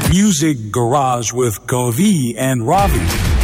Music Garage with Kavi and Ravi.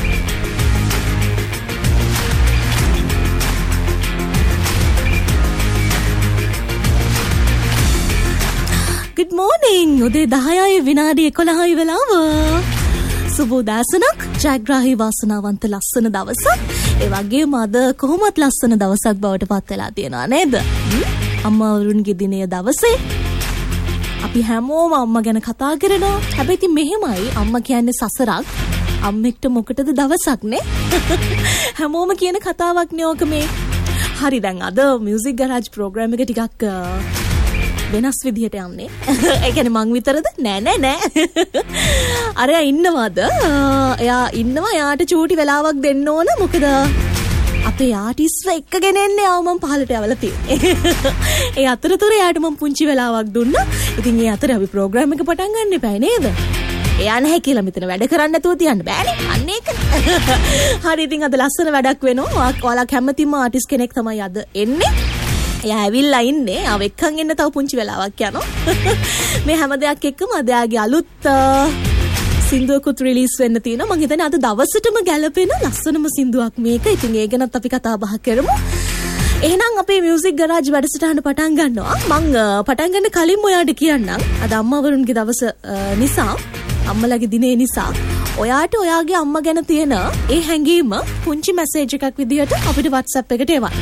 Good morning. උදේ 10යි විනාඩි 11යි වෙලාව. සුබෝදෑසනක්. ජයග්‍රාහී වාසනාවන්ත ලස්සන දවසක්. ඒ වගේම අද කොහොමත් ලස්සන දවසක් බවට පත් වෙලා තියෙනවා නේද? අම්මා වරුන්ගේ දිනය දවසේ අපි හැමෝම අම්මා ගැන කතා කරනවා. හැබැයි ඉතින් මෙහෙමයි අම්මා කියන්නේ සසරක්. අම්මෙක්ට මොකටද දවසක් නේ? හැමෝම කියන කතාවක් නේ ඕක මේ. හරි දැන් අද මියුසික් ගරාජ් ප්‍රෝග්‍රෑම් එක ටිකක් වෙනස් විදිහට යන්නේ. ඒ කියන්නේ මං විතරද? නෑ. අරයා ඉන්නවද? එයා ඉන්නවා. එයාට චූටි වෙලාවක් දෙන්න ඕන. මොකද අපේ ආටිස්ලා එක්කගෙන එන්නේ ආව මම පහලට යවලා තියෙන්නේ. ඒ අතරතුර එයාට මම පුංචි වෙලාවක් දුන්නා. ඉතින් ඒ අතර අපි ප්‍රෝග්‍රෑම් එක පටන් ගන්න එපා නේද? එයා නැහැ කියලා මෙතන වැඩ කරන්න නැතුව තියන්න බෑනේ. අන්න ඒක. හරි ඉතින් අද ලස්සන වැඩක් වෙනවා. ඔයාලා කැමතිම ආටිස් කෙනෙක් තමයි අද එන්නේ. එයා ඇවිල්ලා ඉන්නේ. ආව එක්කන් එන්න තව පුංචි වෙලාවක් යනවා. මේ හැම දෙයක් එක්කම අද යාගේ අලුත් සින්දුවකුත් රිලීස් වෙන්න තියෙනවා. මම හිතන්නේ අද දවසටම ගැලපෙන ලස්සනම සින්දුවක් මේක. ඉතින් ඒ ගැනත් අපි කතා බහ කරමු. එහෙනම් අපේ මියුසික් ගරාජ් වැඩසටහන පටන් ගන්නවා. මම පටන් ගන්න කලින් ඔයාලට කියන්නම්. අද අම්මවරුන්ගේ දවස නිසා, අම්මලාගේ දිනේ නිසා ඔයාට ඔයාගේ අම්මා ගැන තියෙන ඒ හැඟීම පුංචි මැසේජ් එකක් විදිහට අපිට WhatsApp එකට එවන්න.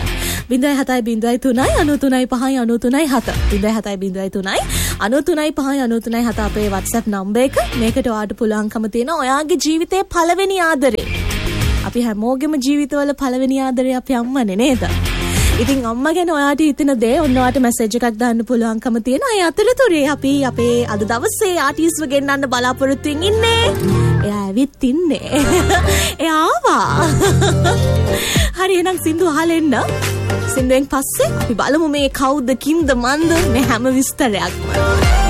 07039939397 අපේ WhatsApp නම්බර් එක. මේකට ඔයාට පුළුවන්කම තියෙනවා ඔයාගේ ජීවිතේ පළවෙනි ආදරේ. අපි හැමෝගෙම ජීවිතවල පළවෙනි ආදරේ අපේ අම්මනේ නේද? ඉතින් අම්මා ගැන ඔයාට හිතෙන දේ ඔන්න ඔයාට මැසේජ් එකක් දාන්න පුළුවන්කම තියෙනවා. ඒ අතරතුරේ අපි අපේ අද දවසේ ආටිස්ව ගෙන්නන්න බලාපොරොත්තු වෙමින් ඉන්නේ. එයා ඇවිත් ඉන්නේ. එයා ආවා. හරි එහෙනම් සින්දු අහලා එන්න. සින්දුවෙන් පස්සේ අපි බලමු මේ කවුද කින්ද මන්ද මේ හැම විස්තරයක්ම.